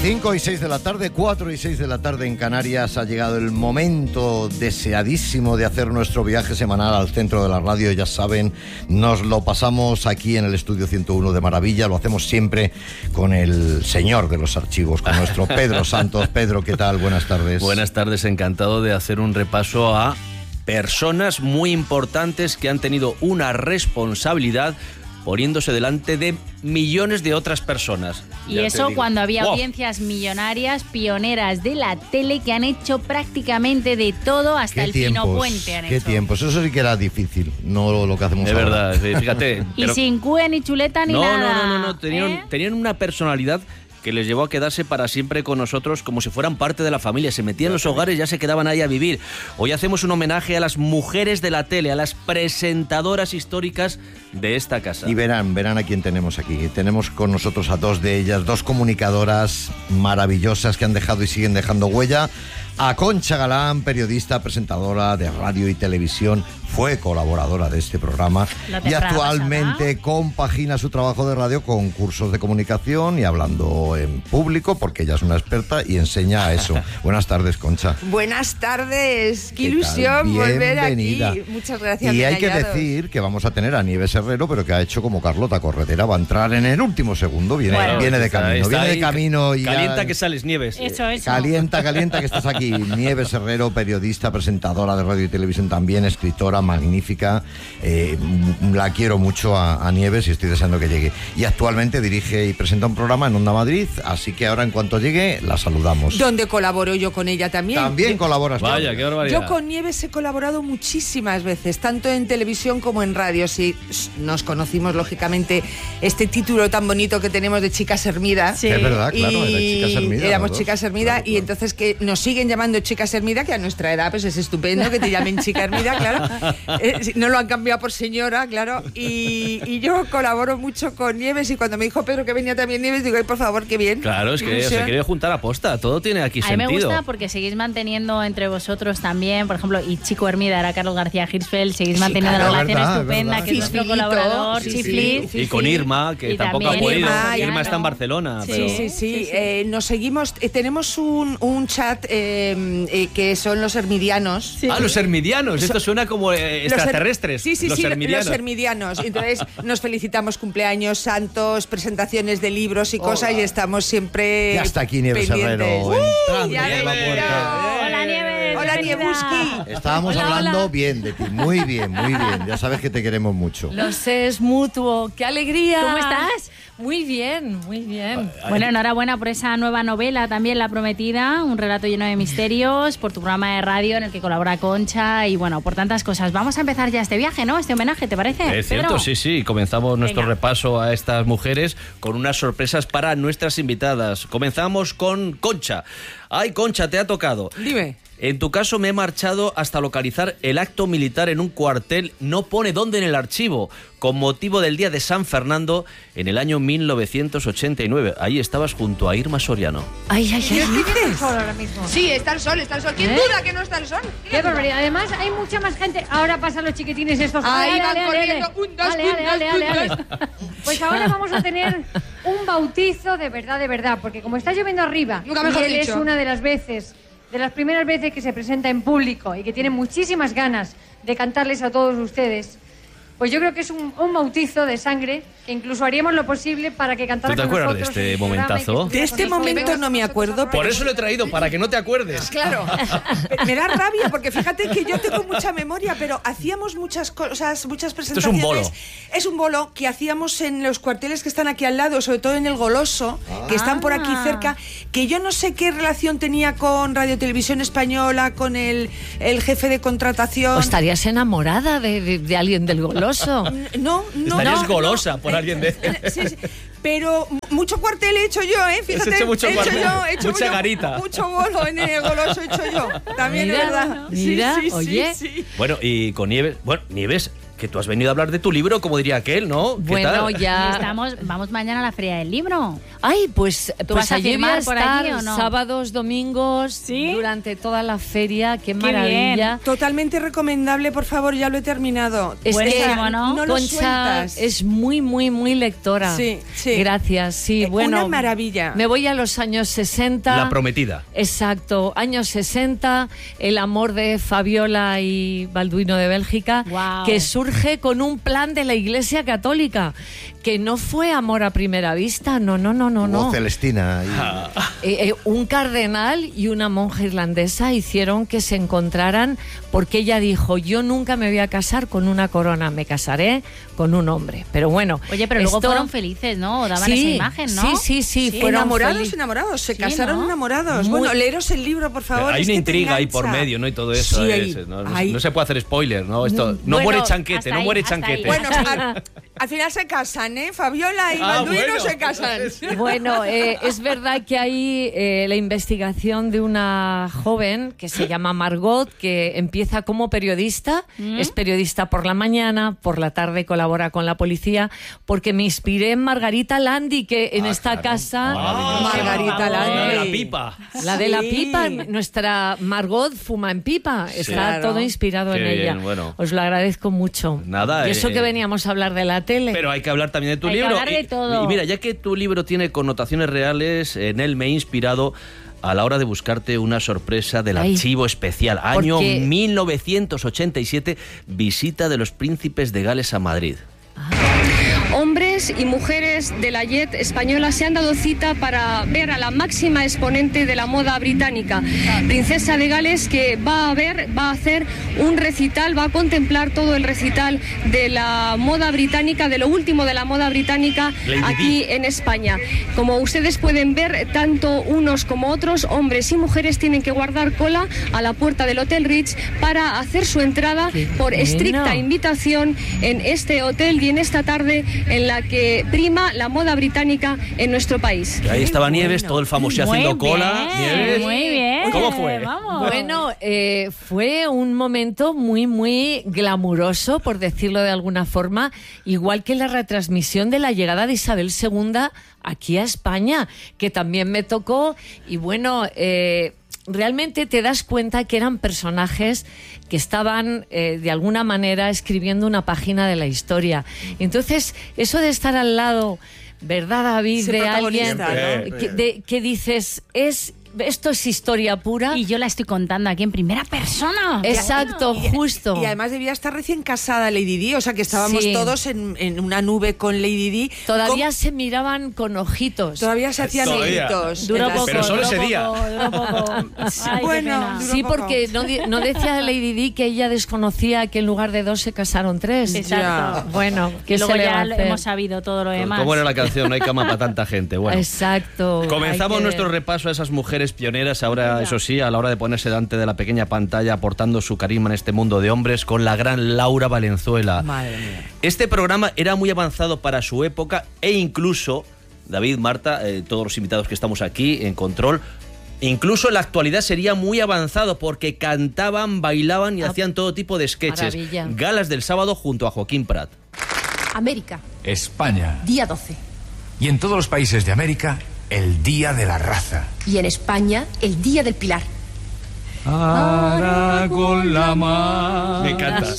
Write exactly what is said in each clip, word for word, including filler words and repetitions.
cinco y seis de la tarde, cuatro y seis de la tarde en Canarias, ha llegado el momento deseadísimo de hacer nuestro viaje semanal al centro de la radio. Ya saben, nos lo pasamos aquí en el estudio ciento uno de maravilla, lo hacemos siempre con el señor de los archivos, con nuestro Pedro Santos. Pedro, ¿qué tal? Buenas tardes. Buenas tardes, encantado de hacer un repaso a personas muy importantes que han tenido una responsabilidad poniéndose delante de millones de otras personas. Y Ya eso cuando había ¡wow! audiencias millonarias, pioneras de la tele, que han hecho prácticamente de todo, hasta el fino puente han qué hecho. tiempos, eso sí que era difícil, no lo que hacemos De ahora. verdad, sí, fíjate. Y pero- sin cue, ni chuleta, ni no, nada. No, no, no, no, tenían, ¿eh? tenían una personalidad que les llevó a quedarse para siempre con nosotros como si fueran parte de la familia. Se metían en los hogares y ya se quedaban ahí a vivir. Hoy hacemos un homenaje a las mujeres de la tele, a las presentadoras históricas de esta casa. Y verán, verán a quién tenemos aquí. Tenemos con nosotros a dos de ellas, dos comunicadoras maravillosas que han dejado y siguen dejando huella. A Concha Galán, periodista, presentadora de radio y televisión, fue colaboradora de este programa La y temporada actualmente pasada. compagina su trabajo de radio con cursos de comunicación y hablando en público, porque ella es una experta y enseña a eso. Buenas tardes, Concha. Buenas tardes, qué, ¿Qué ilusión tal? volver Bienvenida. aquí. Muchas gracias. Y bien hay que hallados. decir que vamos a tener a Nieves Herrero, pero que ha hecho como Carlota Corredera, va a entrar en el último segundo, viene, Bueno, viene de Está- camino, está viene de ahí, camino y ya- Calienta que sales, Nieves. Eso, eso. Calienta, calienta que estás aquí. Nieves Herrero, periodista, presentadora de radio y televisión también, escritora magnífica. Eh, m- la quiero mucho a, a Nieves y estoy deseando que llegue. Y actualmente dirige y presenta un programa en Onda Madrid, así que ahora en cuanto llegue la saludamos. Donde colaboro yo con ella también. También Yo- colaboras. con Vaya, ella. qué barbaridad. Yo con Nieves he colaborado muchísimas veces, tanto en televisión como en radio. Sí, nos conocimos, lógicamente, este título tan bonito que tenemos de Chicas Hermida. Sí. Es verdad, claro, Y erais Chicas Hermida, éramos las dos. Chicas Hermida, Claro, y claro. entonces que nos siguen llamando Chicas Hermida, que a nuestra edad pues es estupendo que te llamen Chica Hermida, claro. Eh, sí, no lo han cambiado por señora, claro. Y, y yo colaboro mucho con Nieves, y cuando me dijo Pedro que venía también Nieves, digo, ay, por favor, qué bien. Claro, es que Ilusión. se quiere juntar a posta. Todo tiene aquí A mí me sentido. gusta porque seguís manteniendo entre vosotros también, por ejemplo, y Chico Hermida era Carlos García Hirschfeld, seguís manteniendo claro, una es relación verdad, es estupenda, verdad. que es nuestro Fisfilito, colaborador, sí, Chiflis. sí. Y con Irma, que Y tampoco ha también podido. Irma, Irma, Irma está en Barcelona. Sí. Pero... Sí, sí, sí. Sí, sí. Eh, nos seguimos. eh, tenemos un, un chat eh, eh, que son los hermidianos. Ah, los hermidianos. Esto suena como eh, Los her- extraterrestres. Sí, sí, los sí, hermidianos. los hermidianos. Entonces nos felicitamos cumpleaños, santos, presentaciones de libros y cosas, y estamos siempre. Ya está aquí Nieves pendientes. Herrero, ¡Uh! entrando ya por la venido. puerta. Hola, Nieves. Hola, bienvenida. Niebuski. Estábamos Hola, hablando hola. bien de ti, muy bien, muy bien. Ya sabes que te queremos mucho. Lo sé, es mutuo. ¡Qué alegría! ¿Cómo estás? Muy bien, muy bien. Bueno, enhorabuena por esa nueva novela también, La Prometida, un relato lleno de misterios, por tu programa de radio en el que colabora Concha y bueno, por tantas cosas. Vamos a empezar ya este viaje, ¿no? Este homenaje, ¿te parece? Es cierto, Pedro? sí, sí. Comenzamos nuestro Venga. repaso a estas mujeres con unas sorpresas para nuestras invitadas. Comenzamos con Concha. Ay, Concha, te ha tocado. Dime. En tu caso me he marchado hasta localizar el acto militar en un cuartel, no pone dónde en el archivo, con motivo del Día de San Fernando en el año mil novecientos ochenta y nueve. Ahí estabas junto a Irma Soriano. Ay, ay, ¿Qué ay. dices? ahora mismo. Sí, está el sol, está el sol. ¿Quién ¿Eh? duda que no está el sol? Qué barbaridad. Además, hay mucha más gente. Ahora pasan los chiquitines estos. Ahí Ale, van ale, ale, corriendo. ale. Un, dos, Ale, un, ale, dos, ale, un, ale, dos. ale. Pues ahora vamos a tener un bautizo de verdad, de verdad. Porque como está lloviendo arriba, Nunca mejor y él dicho. es una de las veces, de las primeras veces que se presenta en público y que tiene muchísimas ganas de cantarles a todos ustedes, pues yo creo que es un, un bautizo de sangre, que incluso haríamos lo posible para que cantara ¿Tú te con acuerdas de nosotros este en el programa y que momentazo? estuviera De este con nosotros. momento no me acuerdo, pero... Por eso lo he traído, para que no te acuerdes. Claro, me da rabia porque fíjate que yo tengo mucha memoria, pero hacíamos muchas cosas, muchas es presentaciones. un bolo. Es un bolo que hacíamos en los cuarteles que están aquí al lado, sobre todo en el Goloso, que están por aquí cerca, que yo no sé qué relación tenía con Radio Televisión Española, con el, el jefe de contratación. ¿O estarías enamorada de, de- de alguien del Goloso? No, no. Estarías no, golosa no. por alguien de... Sí, sí. Pero mucho cuartel he hecho yo, ¿eh? Fíjate, hecho mucho he hecho cuartel, yo, he hecho mucha yo garita. Mucho bolo en el Goloso he hecho yo. También Mira, es verdad. Sí, mira, sí, sí, oye. sí. Bueno, y con Nieves... Bueno, Nieves, que tú has venido a hablar de tu libro, como diría aquel, ¿no? ¿Qué Bueno, tal? ya... Estamos, vamos mañana a la Feria del Libro. Ay, pues, ¿Tú pues vas a allí voy a firmar por estar allí o no? sábados, domingos, ¿Sí? durante toda la feria. Qué, Qué maravilla. Totalmente recomendable, por favor, ya lo he terminado. Es que Buenísimo, ¿no? no lo Concha sueltas. es muy, muy, muy lectora. Sí, sí. Gracias, sí. Eh, bueno, una maravilla. Me voy a los años sesenta. La prometida. Exacto, años sesenta, el amor de Fabiola y Balduino de Bélgica, Guau. que surge con un plan de la Iglesia Católica, que no fue amor a primera vista, no, no, no, no, Hubo no. Celestina. y- Eh, eh, un cardenal y una monja irlandesa hicieron que se encontraran porque ella dijo, yo nunca me voy a casar con una corona, me casaré con un hombre. Pero bueno, Oye, pero luego esto- fueron felices, ¿no? O daban Sí, esa imagen, ¿no? sí, sí, sí, fueron enamorados, feliz- enamorados, se Sí, casaron ¿no? enamorados. Muy- Bueno, leeros el libro, por favor. Hay es una que te intriga ahí por engancha. medio, ¿no? Y todo eso. Sí, es, hay- no, no- hay- no se puede hacer spoiler, ¿no? Esto, no Bueno, muere chanquete, hasta no ahí, muere hasta ahí. chanquete. Bueno, al, al final se casan, ¿eh? Fabiola y Ah, Balduino bueno. se casan. Bueno, eh, es verdad que hay eh, la investigación de una joven que se llama Margot, que empieza como periodista, es periodista por la mañana, por la tarde colabora con la policía, porque me inspiré en Margarita Landi, que en Ah, esta claro. casa... Ah, Margarita La de la Landi. pipa. La de la Sí. pipa, nuestra Margot fuma en pipa, está Claro. todo inspirado Qué en ella. bien, bueno. Os lo agradezco mucho. Nada, Y eso eh, que veníamos a hablar de la tele. Pero hay que hablar también de tu Hay que libro. hablar de Y- todo. Y, mira, ya que tu libro tiene connotaciones reales, en él me he inspirado a la hora de buscarte una sorpresa del Ay. archivo especial. Año Porque- mil novecientos ochenta y siete, visita de los príncipes de Gales a Madrid. Hombres y mujeres de la Jet española se han dado cita para ver a la máxima exponente de la moda británica, Princesa de Gales, que va a ver, va a hacer un recital, va a contemplar todo el recital de la moda británica, de lo último de la moda británica Lady aquí en España. Como ustedes pueden ver, tanto unos como otros, hombres y mujeres, tienen que guardar cola a la puerta del Hotel Ritz para hacer su entrada Qué por bueno. estricta invitación en este hotel y en esta tarde en la que prima la moda británica en nuestro país. Ahí estaba bueno. Nieves, todo el famoso Muy haciendo cola. bien, Nieves. muy bien. ¿Cómo fue? Vamos. Bueno, eh, fue un momento muy, muy glamuroso, por decirlo de alguna forma, igual que la retransmisión de la llegada de Isabel segunda aquí a España, que también me tocó. Y bueno, eh, realmente te das cuenta que eran personajes que estaban eh, de alguna manera escribiendo una página de la historia. Entonces, eso de estar al lado, ¿verdad, David? Ser De alguien protagonista, ¿no? que, de- que dices, es esto es historia pura. Y yo la estoy contando aquí en primera persona. Exacto, Y- justo. Y además debía estar recién casada Lady Di, o sea que estábamos Sí. todos en, en una nube con Lady Di. Todavía Con- se miraban con ojitos. todavía se hacían Todavía. ojitos. Duró en las- poco, Pero solo duró ese día. poco, duró poco. Ay, qué Bueno, pena. duró Sí, poco. porque no, di- no decía Lady Di que ella desconocía que en lugar de dos se casaron tres. Exacto. Bueno, Que ¿qué luego se le va ya a lo- hacer? hemos sabido todo lo demás. ¿Cómo era la canción? No hay cama para tanta gente. Bueno. Exacto. Comenzamos Hay que- nuestro repaso a esas mujeres pioneras, ahora, eso sí, a la hora de ponerse delante de la pequeña pantalla, aportando su carisma en este mundo de hombres, con la gran Laura Valenzuela. Madre mía. Este programa era muy avanzado para su época e incluso, David, Marta, eh, todos los invitados que estamos aquí en Control, incluso en la actualidad sería muy avanzado porque cantaban, bailaban y Ah, hacían todo tipo de sketches. maravilla. Galas del sábado junto a Joaquín Prat. América, España. día doce. Y en todos los países de América, el Día de la Raza. Y en España, el Día del Pilar. Ahora con la mano. Me encanta.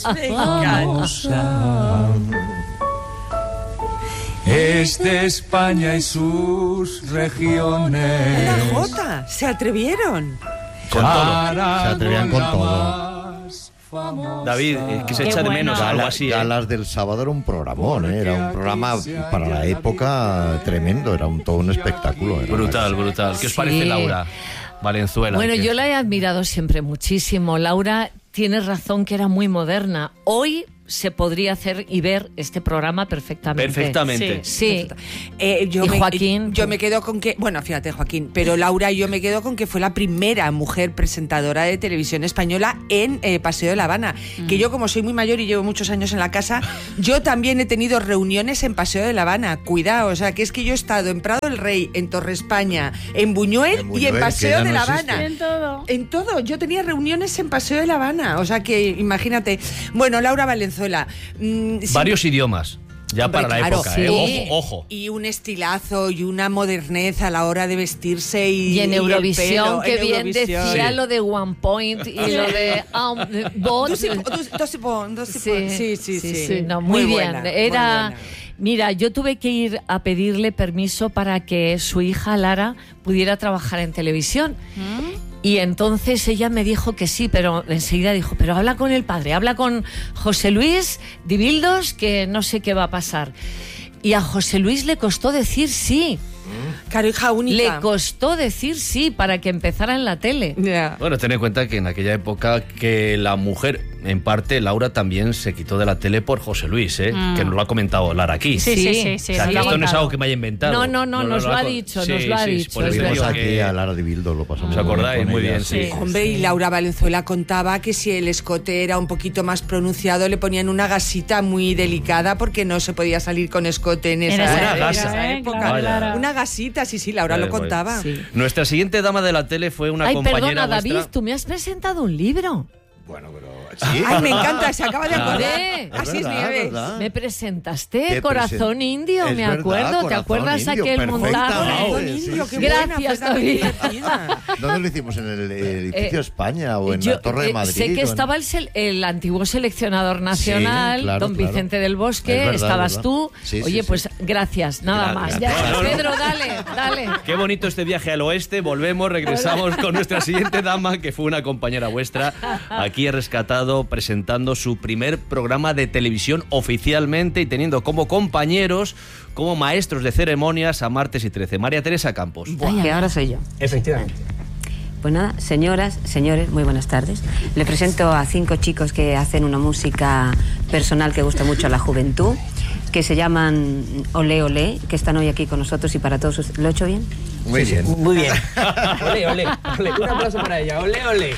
Es de España y sus regiones. Una jota, se atrevieron. Con todo. Se atrevían con todo. David, eh, que se Qué echa de bueno. menos algo Gala- así. ¿eh? Galas del sábado era un programón, ¿eh? Era un programa para la época tremendo, era un, todo un espectáculo. Era Brutal, brutal. ¿Qué os Sí. parece, Laura Valenzuela? Bueno, Que- yo la he admirado siempre muchísimo. Laura tiene razón que era muy moderna. Hoy se podría hacer y ver este programa perfectamente. Perfectamente. Sí. Eh, yo Y me, Joaquín, Yo tú. me quedo con que, bueno, fíjate Joaquín, pero Laura, yo me quedo con que fue la primera mujer presentadora de televisión española en eh, Paseo de la Habana. Que yo, como soy muy mayor y llevo muchos años en la casa, yo también he tenido reuniones en Paseo de la Habana. Cuidado, o sea, que es que yo he estado en Prado del Rey, en Torre España, en Buñuel, En y en Buñuel, Paseo que ya de no la existe. Habana. En todo. En todo, yo tenía reuniones en Paseo de la Habana, o sea que imagínate. Bueno, Laura Valenzuela. mm, sí, Varios idiomas. Ya Hombre, para la claro, época, sí. ¿eh? Ojo, ojo. Y un estilazo y una modernez a la hora de vestirse y, Y en y el Eurovisión, pelo, que en bien Eurovisión. decía Sí. lo de One Point y lo de um, Bot. Dos y po- dos- dos y po- dos y po- Sí, sí, sí. no, muy, bien. buena, muy Era, buena. mira, yo tuve que ir a pedirle permiso para que su hija Lara pudiera trabajar en televisión. Y entonces ella me dijo que sí, pero enseguida dijo, pero habla con el padre, habla con José Luis Dibildos, que no sé qué va a pasar. Y a José Luis le costó decir sí. Claro, hija única. Le costó decir sí para que empezara en la tele. Ya. Bueno, ten en cuenta que en aquella época que la mujer, en parte, Laura también se quitó de la tele por José Luis, ¿eh? Mm. Que nos lo ha comentado Lara aquí. Sí, sí, sí. sí, O sea, sí, que lo ha esto no es contado. algo que me haya inventado. No, no, no, nos lo ha co- dicho, Sí, nos lo ha sí, dicho, por es eso verdad. digo Tuvimos aquí que- a Lara de Bildo, lo pasamos. ¿Os acordáis? con Muy ella, bien, sí. Hombre, y Laura Valenzuela contaba que si el escote era un poquito más pronunciado le ponían una gasita muy delicada porque no se podía salir con escote en esa, esa Una en gasa. esa ¿eh? época. Claro, Vaya. claro. Una gasita, sí, sí, Laura Vale, lo vale. contaba. Sí. Nuestra siguiente dama de la tele fue una Ay, compañera perdona, David, vuestra. tú me has presentado un libro. Bueno, pero sí. Ay, me encanta, se acaba de Claro. acordar. Es Así es, verdad, Nieves. ¿verdad? Me presentaste Te Corazón presen- Indio, Es me verdad, acuerdo. ¿Te Corazón acuerdas Indio, aquel montaje? perfectamente. Corazón Sí, indio, sí, qué sí. buena, Gracias, fue tan David. divertida. ¿Dónde lo hicimos? ¿En el eh, edificio Eh, España o en Yo, la Torre de eh, Madrid? sé que o en- estaba el, sel- el antiguo seleccionador nacional, Sí, claro, don claro. Vicente del Bosque, Es verdad, estabas es verdad. tú. Sí, sí, Oye, sí. pues gracias, nada Gra- más. gracias. Ya, No, no, no. Pedro, dale, dale. Qué bonito este viaje al oeste. Volvemos, regresamos con nuestra siguiente dama, que fue una compañera vuestra. Aquí he rescatado presentando su primer programa de televisión oficialmente y teniendo como compañeros, como maestros de ceremonias a Martes y trece. María Teresa Campos. Que ahora soy yo. Efectivamente. Pues nada, señoras, señores, muy buenas tardes. Le presento a cinco chicos que hacen una música personal que gusta mucho a la juventud, que se llaman Olé Olé, que están hoy aquí con nosotros y para todos ustedes. ¿Lo he hecho bien? Muy bien. Muy bien. Ole, ole, ole. Un aplauso para ella. Ole, ole.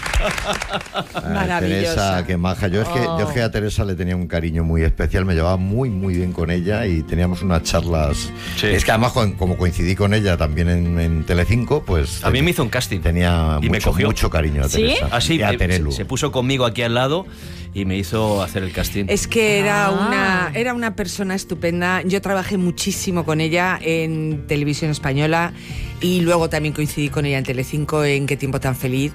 Ay, Maravillosa. Teresa, qué maja. Yo es, que, yo es que a Teresa le tenía un cariño muy especial, me llevaba muy, muy bien con ella y teníamos unas charlas. Sí. Es que además, con- como coincidí con ella también en, en Telecinco, pues. A mí me hizo un casting. Tenía Y me mucho, cogió. mucho cariño a ¿Sí? Teresa. Así, y a me- Terelu. se, se puso conmigo aquí al lado y me hizo hacer el casting. Es que era, Ah. una, era una persona estupenda. Yo trabajé muchísimo con ella en Televisión Española y luego también coincidí con ella en Telecinco, en Qué tiempo tan feliz.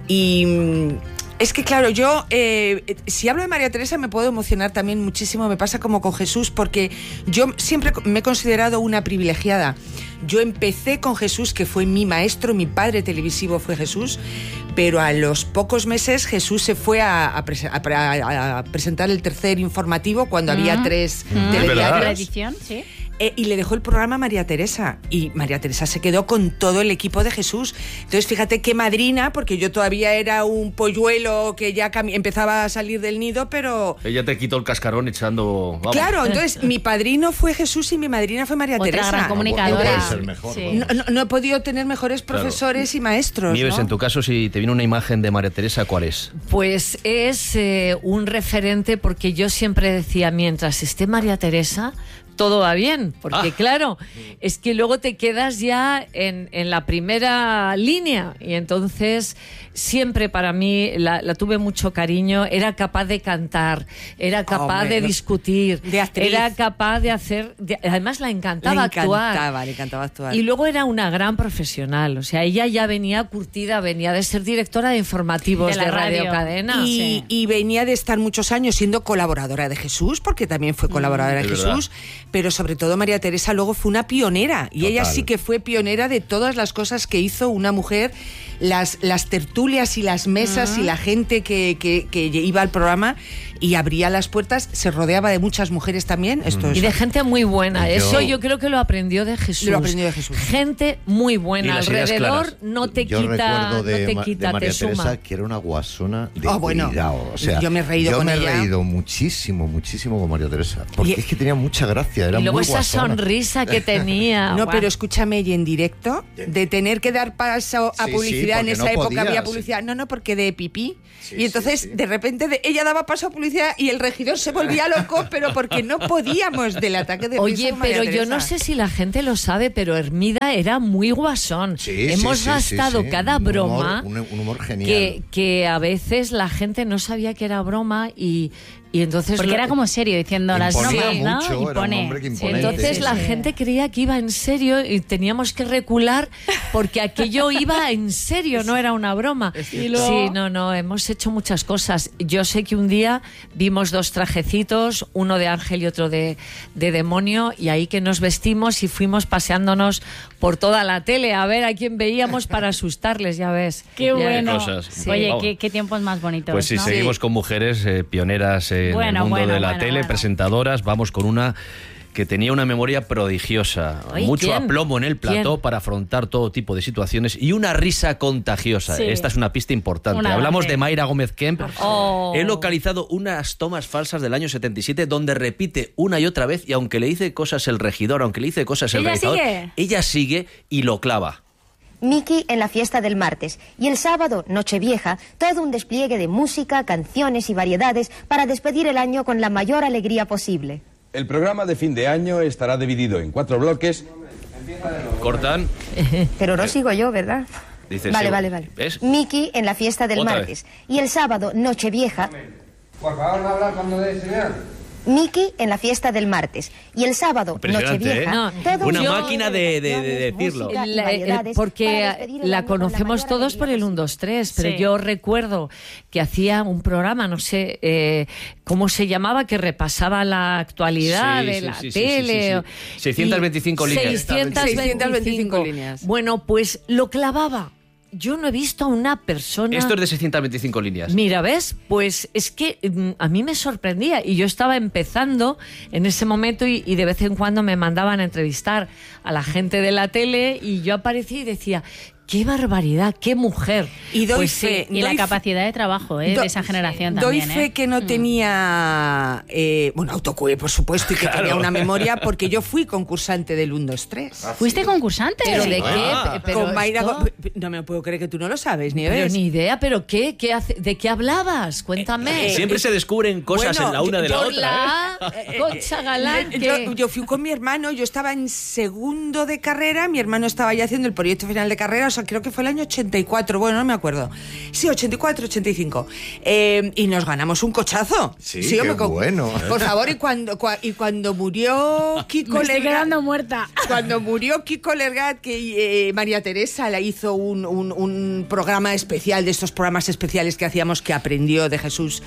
Y mm, es que, claro, yo, eh, si hablo de María Teresa me puedo emocionar también muchísimo. Me pasa como con Jesús, porque yo siempre me he considerado una privilegiada. Yo empecé con Jesús, que fue mi maestro, mi padre televisivo fue Jesús, pero a los pocos meses Jesús se fue a, a prese- a pre- a- a presentar el tercer informativo cuando había Mm. tres Mm. verdad. telediarios. La edición, sí. Eh, y le dejó el programa a María Teresa. Y María Teresa se quedó con todo el equipo de Jesús. Entonces, fíjate qué madrina, porque yo todavía era un polluelo que ya cami- empezaba a salir del nido, pero... Ella te quitó el cascarón echando... vamos. Claro, entonces mi padrino fue Jesús y mi madrina fue María Otra Teresa. gran comunicadora. No puede ser mejor, Sí. vamos. No, no- no he podido tener mejores Claro. profesores y maestros. Nieves, ¿no? en tu caso, si te viene una imagen de María Teresa, ¿cuál es? Pues es eh, un referente porque yo siempre decía, mientras esté María Teresa, todo va bien. Porque Ah. claro, es que luego te quedas ya en, en la primera línea. Y entonces siempre para mí la, la tuve mucho cariño. Era capaz de cantar, era capaz Hombre, de discutir, de actriz. era capaz de hacer... de- además la encantaba Le actuar. encantaba, le encantaba actuar. Y luego era una gran profesional, o sea, ella ya venía curtida, venía de ser directora de informativos De de, la Radio, radio. Cadena. Y, Sí. y venía de estar muchos años siendo colaboradora de Jesús, porque también fue colaboradora de es Jesús, pero sobre todo María Teresa luego fue una pionera, y ella Total. sí que fue pionera de todas las cosas que hizo una mujer, las, las tertulias y las mesas y la gente que, que, que iba al programa y abría las puertas, se rodeaba de muchas mujeres también. Esto Y es de gente muy buena. Yo- Eso yo creo que lo aprendió de Jesús. Lo aprendió de Jesús. Gente muy Y buena las ideas alrededor, claras. no te Yo quita, recuerdo de, no te Ma- quita, de María te suma. Teresa que era una guasona de Oh, bueno, cuidado. O sea, yo me he reído yo con me he ella. reído muchísimo, muchísimo con María Teresa. Porque Y- es que tenía mucha gracia, era Y luego muy esa guasona. sonrisa que tenía. No, guau. pero escúchame, y en directo, de tener que dar paso a Sí, publicidad, sí, en porque esa no época podía, había sí. publicidad, no, no, porque de pipí. Sí, y entonces, sí, sí. de repente, de- ella daba paso a publicidad y el regidor se volvía loco, pero porque no podíamos del ataque de risa Oye, con María pero yo Teresa. no sé si la gente lo sabe, pero Hermida era muy guasón. Sí, Hemos sí, sí, gastado sí, sí. cada Un humor- broma un, un humor genial. que, que a veces la gente no sabía que era broma y Y entonces Porque lo- era como serio, diciendo las Imponía bromas, ¿no? mucho, era un Impone. hombre que Sí, imponente. Entonces sí, la sí. gente creía que iba en serio y teníamos que recular porque aquello iba en serio, no era una broma. Y luego- Sí, no, no, hemos hecho muchas cosas. Yo sé que un día vimos dos trajecitos, uno de ángel y otro de, de demonio, y ahí que nos vestimos y fuimos paseándonos por toda la tele a ver a quién veíamos para asustarles, ya ves. Qué Ya- bueno. cosas. Sí. Oye, Vamos. qué, qué tiempos más bonitos. Pues sí, ¿no? seguimos con mujeres eh, pioneras en Bueno, el mundo bueno, de la bueno, tele, bueno. presentadoras. Vamos con una que tenía una memoria prodigiosa, Ay, mucho ¿quién? aplomo en el plató ¿Quién? para afrontar todo tipo de situaciones y una risa contagiosa. Sí. Esta es una pista importante. Una Hablamos grande. de Mayra Gómez Kemp. Oh. He localizado unas tomas falsas del año setenta y siete donde repite una y otra vez, y aunque le dice cosas el regidor, aunque le dice cosas el ¿Ella realizador, sigue? ella sigue y lo clava. Miki en la fiesta del martes y el sábado, Nochevieja, todo un despliegue de música, canciones y variedades para despedir el año con la mayor alegría posible. El programa de fin de año estará dividido en cuatro bloques. Cortan. Pero no sigo yo, ¿verdad? Dice, Vale, sí, vale, vale. ¿ves? Miki en la fiesta del Otra martes y el sábado, Nochevieja. Por favor, no hablar cuando dé señal. Miki en la fiesta del martes y el sábado, Impresionante, Nochevieja. ¿eh? No, todo Una un máquina de- de- de canciones, decirlo. música y La- eh, variedades porque para despedir el la año con conocemos mayor todos por alegría el uno, posible. dos, tres, pero Sí. yo recuerdo que hacía un programa, no sé eh, cómo se llamaba, que repasaba la actualidad Sí, de sí, la sí, sí, tele. sí, sí, sí. seiscientas veinticinco y líneas. seiscientas seiscientas veinticinco veinticinco líneas. Bueno, pues lo clavaba. Yo no he visto a una persona... Esto es de seiscientas veinticinco líneas. Mira, ¿ves? Pues es que mm, a mí me sorprendía y yo estaba empezando en ese momento y, y de vez en cuando me mandaban a entrevistar a la gente de la tele y yo aparecía y decía, ¡qué barbaridad! ¡Qué mujer! Y doy Pues fe, Y la doy fe- capacidad de trabajo ¿eh? Do- de esa generación Doy también. fe ¿eh? que no Mm. tenía, eh, bueno, autocue, por supuesto, y que Claro. tenía una memoria, porque yo fui concursante del uno, dos, tres. ¿Fuiste concursante? ¿Pero de Ah. qué? Pero Con Mayra esto- Go- No me puedo creer que tú no lo sabes, Pero Nieves. ni idea, ¿pero qué? ¿Qué hace- ¿De qué hablabas? Cuéntame. Eh, Siempre se descubren cosas bueno, en la una de la Por otra. la ¿eh? Concha Galán, Eh, que- yo, yo fui con mi hermano, yo estaba en segundo de carrera, mi hermano estaba ya haciendo el proyecto final de carrera, o sea, creo que fue el año ochenta y cuatro, bueno, no me acuerdo. Sí, ochenta y cuatro, ochenta y cinco. Eh, y nos ganamos un cochazo. Sí, qué hombre, con- bueno. Por favor, y cuando, cua- y cuando murió Kiko Me estoy Lergat- quedando muerta. Cuando murió Kiko Lergat, que eh, María Teresa le hizo un, un- un programa especial, de estos programas especiales que hacíamos, que aprendió de Jesús.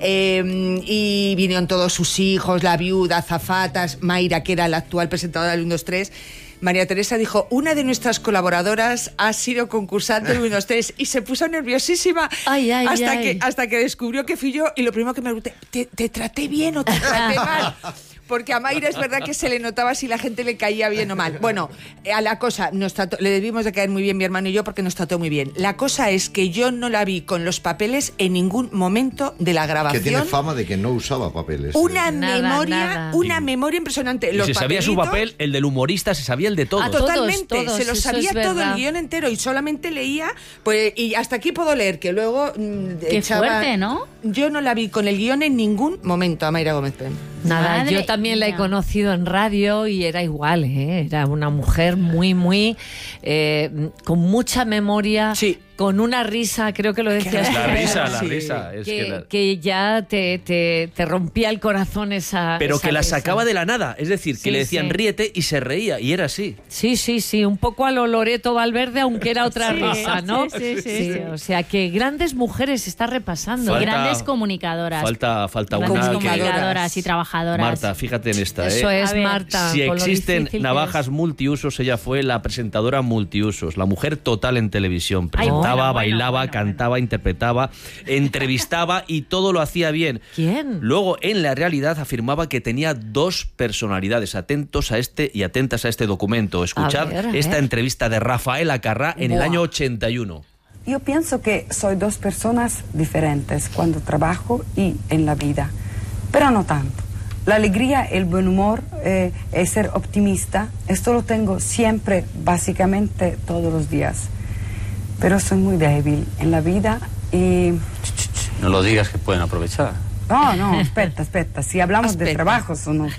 Eh, y vinieron todos sus hijos, la viuda, azafatas, Mayra, que era la actual presentadora del uno, dos, tres. María Teresa dijo, una de nuestras colaboradoras ha sido concursante del uno, dos, tres, y se puso nerviosísima Ay, ay, hasta, ay. Que, hasta que descubrió que fui yo, y lo primero que me pregunté, ¿te, te traté bien o te traté mal? Porque a Mayra es verdad que se le notaba si la gente le caía bien o mal. Bueno, eh, a la cosa, nos trató, le debimos de caer muy bien mi hermano y yo porque nos trató muy bien. La cosa es que yo no la vi con los papeles en ningún momento de la Que grabación. tiene fama de que no usaba papeles. Una Nada, memoria, nada. una memoria impresionante. Y Los se sabía su papelitos- papel, el del humorista, se sabía el de todos. Ah, todos, Totalmente, todos, se lo eso sabía es todo el verdad. guión entero y solamente leía, pues, y hasta aquí puedo leer, que luego mm, Qué echaba- fuerte, ¿no? Yo no la vi con el guión en ningún momento a Mayra Gómez Pem. Nada, Madre yo también la he mía. conocido en radio y era igual, ¿eh? Era una mujer muy, muy, eh, con mucha memoria, Sí. con una risa, creo que lo decías. La tú, risa, Pedro, la Sí. risa. Es que, que la- que ya te, te, te rompía el corazón esa. Pero esa que la risa. sacaba de la nada. Es decir, que Sí, le decían sí. ríete y se reía. Y era así. Sí, sí, sí, un poco a lo Loreto Valverde, aunque era otra Sí, risa, ¿no? sí, sí, sí, sí. O sea, que grandes mujeres está repasando. Falta- Grandes comunicadoras. Falta, falta Grandes una que... comunicadoras y trabajadoras. Marta, fíjate en esta. Eso ¿eh? es, A ver, Marta. Si con lo existen difícil que navajas es. multiusos, ella fue la presentadora multiusos, la mujer total en televisión. Ay, Presentaba, bueno, bueno, bailaba, bueno, cantaba, interpretaba, entrevistaba y todo lo hacía bien. ¿Quién? Luego, en la realidad, afirmaba que tenía dos personalidades. Atentos a este y atentas a este documento. Escuchad A ver, a esta ver. entrevista de Rafael Acarrá en el Buah. año ochenta y uno. Yo pienso que soy dos personas diferentes cuando trabajo y en la vida, pero no tanto. La alegría, el buen humor, eh, es ser optimista, esto lo tengo siempre, básicamente todos los días. Pero soy muy débil en la vida y... No lo digas, que pueden aprovechar. No, no, espera, espera. Si hablamos de trabajo, sono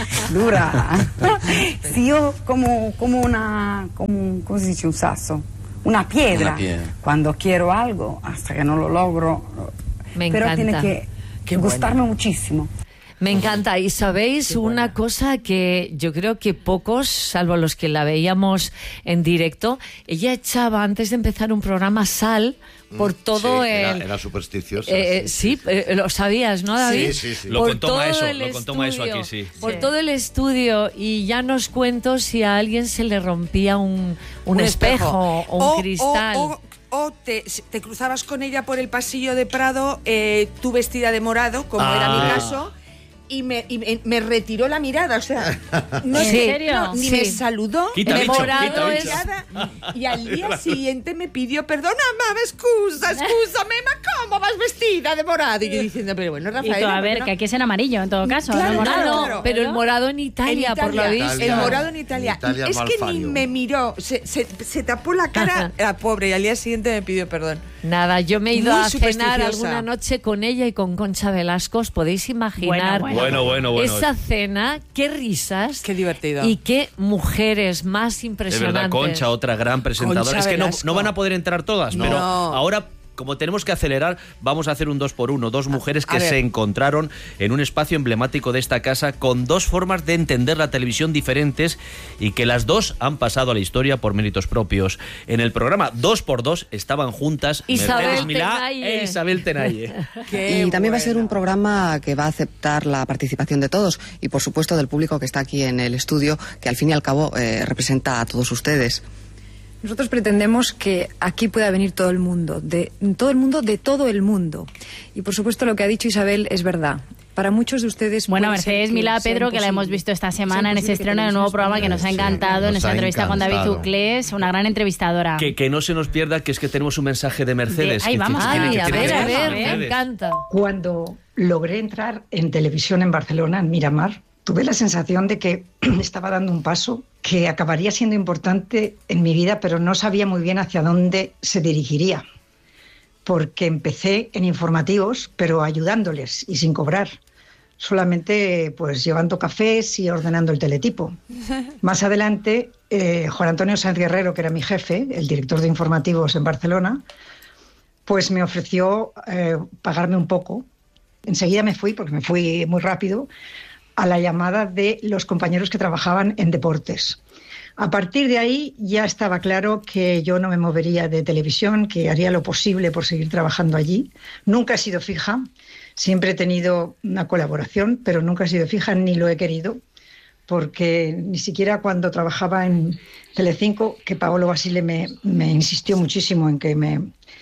dura. Si yo como, como una, como, ¿cómo se dice? Un sasso, una piedra. Una piedra. Cuando quiero algo, hasta que no lo logro. Me pero encanta. tiene que gustarme muchísimo. Me encanta. Y sabéis una cosa que yo creo que pocos, salvo los que la veíamos en directo, ella echaba antes de empezar un programa sal por todo sí, el... Era, era supersticiosa. Eh, sí, sí, eh, lo sabías, ¿no, David? Sí, sí, sí. Lo Por contó todo Maeso, el lo contó Maeso estudio, aquí, sí. Por Sí. todo el estudio, y ya nos cuento si a alguien se le rompía un, un, Un espejo, espejo. o un O- cristal. O, o- o te, te cruzabas con ella por el pasillo de Prado, eh, tú vestida de morado, como Ah. era mi caso, y me, y me- me retiró la mirada, o sea, no ¿En sé, serio? no, ni Sí. me saludó, Quita me bicho, morado quita de bicho. mirada, y al día siguiente me pidió perdón, mamá, excusa, excúsame, ma, ¿cómo vas vestida de morado? Y yo diciendo, pero bueno, Y Rafael, tú, a ver, que aquí es en amarillo en todo caso. Claro, no morado. claro, No, pero el morado en Italia, por lo visto. Italia. el morado en Italia. En Italia es mal que ni fallo. me miró, se, se- se tapó la cara, la pobre, y al día siguiente me pidió perdón. Nada, yo me he ido Muy a cenar supersticiosa. alguna noche con ella y con Concha Velasco. ¿Os podéis imaginar Bueno, Bueno, bueno, bueno. esa cena? Qué risas. Qué divertido. Y qué mujeres más De impresionantes. verdad, Concha, otra gran presentadora. Concha Es que no, Velasco. no van a poder entrar todas, No. pero ahora, como tenemos que acelerar, vamos a hacer un dos por uno. Dos mujeres a que ver. se encontraron en un espacio emblemático de esta casa con dos formas de entender la televisión diferentes y que las dos han pasado a la historia por méritos propios. En el programa dos por dos estaban juntas Isabel Mercedes Milá Tenalle. e Isabel Tenalle. Qué Y también va a ser bueno. un programa que va a aceptar la participación de todos y, por supuesto, del público que está aquí en el estudio, que al fin y al cabo eh, representa a todos ustedes. Nosotros pretendemos que aquí pueda venir todo el mundo, de todo el mundo, de todo el mundo. Y por supuesto lo que ha dicho Isabel es verdad. Para muchos de ustedes. Bueno, puede ser Mercedes que Milá, sea Pedro, que la hemos imposible. visto esta Sea semana en ese imposible que estreno del nuevo televisión programa que nos ha española, encantado, sí, en nos esa ha entrevista con David encantado. Zuclés, una gran entrevistadora. Que, que no se nos pierda que es que tenemos un mensaje de Mercedes. De- ahí que vamos. tiene- Ay, que a tiene ver, que a ver ver, Mercedes. me encanta. Cuando logré entrar en televisión en Barcelona, en Miramar, tuve la sensación de que estaba dando un paso que acabaría siendo importante en mi vida, pero no sabía muy bien hacia dónde se dirigiría. Porque empecé en informativos, pero ayudándoles y sin cobrar. Solamente pues llevando cafés y ordenando el teletipo. Más adelante, eh, Juan Antonio Sanz Guerrero, que era mi jefe, el director de informativos en Barcelona, pues me ofreció eh, pagarme un poco. Enseguida me fui, porque me fui muy rápido, a la llamada de los compañeros que trabajaban en deportes. A partir de ahí ya estaba claro que yo no me movería de televisión, que haría lo posible por seguir trabajando allí. Nunca he sido fija, siempre he tenido una colaboración, pero nunca he sido fija ni lo he querido, porque ni siquiera cuando trabajaba en Telecinco, que Paolo Basile me, me insistió muchísimo en que me...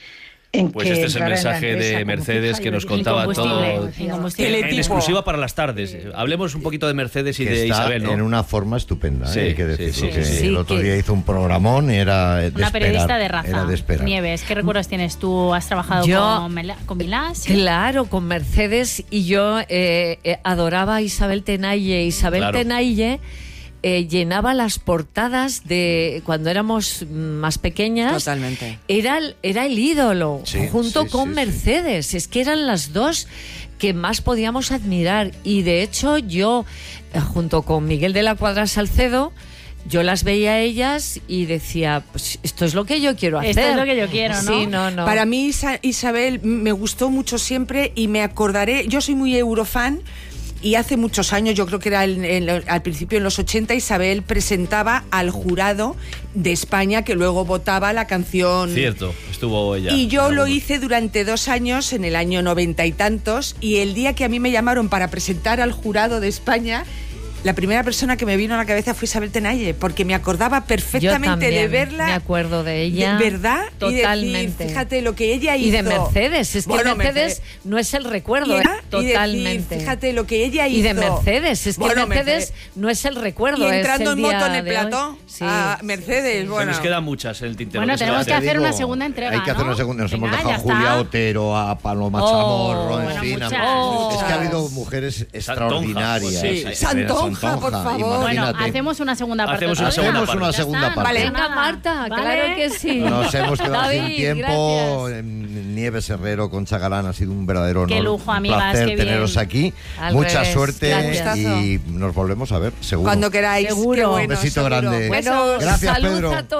En Pues que este es el entrara en la mensaje empresa de como Mercedes fija, que y nos lo contaba dije. todo Incombustible. en exclusiva para las tardes. Hablemos un poquito de Mercedes y Que de está Isabel, ¿no? en una forma estupenda, ¿eh? Sí, hay que sí, decirlo. sí, que sí, sí. el otro que- día hizo un programón, era de Una esperar, periodista de raza. Era de esperar. Nieves, ¿qué recuerdos tienes tú? ¿Has trabajado Yo- con, Mela- con Milá? ¿Sí? Claro, con Mercedes, y yo eh, eh, adoraba a Isabel Tenalle. Isabel Claro. Tenalle eh, llenaba las portadas de cuando éramos más pequeñas. Totalmente. Era, el- era el ídolo, Sí, junto sí, con sí, sí. Mercedes. Es que eran las dos que más podíamos admirar. Y de hecho yo, eh, junto con Miguel de la Cuadra Salcedo, yo las veía a ellas y decía, pues esto es lo que yo quiero hacer. Esto es lo que yo quiero, ¿no? Sí, no, no. Para mí, Isa- Isabel me gustó mucho siempre y me acordaré. Yo soy muy eurofan y hace muchos años, yo creo que era en- en lo- al principio en los ochenta, Isabel presentaba al jurado de España que luego votaba la canción. Cierto, estuvo ella. Y yo en lo algunos. hice durante dos años, en el año noventa y tantos, y el día que a mí me llamaron para presentar al jurado de España, la primera persona que me vino a la cabeza fue Isabel Tenalle, porque me acordaba Yo perfectamente también de verla. me acuerdo de ella. De verdad. Totalmente. Y decir, fíjate lo que ella hizo. Y de Mercedes, es que Bueno, Mercedes no es el recuerdo, Y ¿eh? era- y decir, Totalmente. fíjate lo que ella hizo. Y de Mercedes, es que Bueno, Mercedes Mercedes. no es el recuerdo. Y entrando es el en moto día en el de hoy. plató, Sí. a Mercedes, Se bueno. nos quedan muchas en el tintero. Bueno, que se tenemos va- que hacer digo, una segunda entrega, Hay que hacer ¿no? una segunda. Nos Venga, hemos dejado ya a Julia está. Otero, a Paloma Oh, Chamorro, bueno, en fin. muchas, a- Es que ha muchas. habido mujeres extraordinarias. Sí, Eh, Santonja, por favor. Bueno, imagínate. hacemos una segunda parte. Hacemos una otra vez. segunda Hacemos parte. una Ya segunda está, parte. no pasa Venga, nada. Marta, Vale. claro que sí. Nos hemos quedado sin David, tiempo. gracias. En Nieves Herrero, Concha Galán, ha sido un verdadero honor. Qué lujo, un amigas, placer qué bien. teneros aquí. Al Mucha revés, suerte gracias. y nos volvemos a ver, seguro. Cuando queráis. Seguro. Qué bueno, Un besito seguro. grande. Bueno, Gracias, salud Pedro. a todos.